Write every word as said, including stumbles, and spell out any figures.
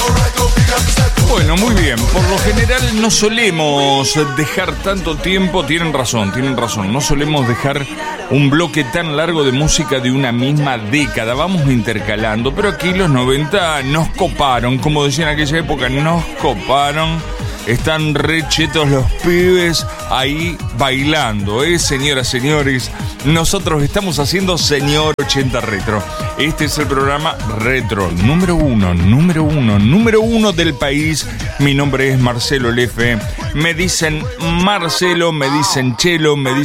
Bueno, muy bien. Por lo general no solemos dejar tanto tiempo. Tienen razón, tienen razón. No solemos dejar un bloque tan largo de música de una misma década. Vamos intercalando. Pero aquí los noventa nos coparon. Como decía en aquella época, nos coparon. Están re chetos los pibes ahí bailando, ¿eh? Señoras, señores, nosotros estamos haciendo Señor ochenta Retro. Este es el programa Retro número uno, número uno, número uno del país. Mi nombre es Marcelo Lefe. Me dicen Marcelo, me dicen Chelo, me dicen...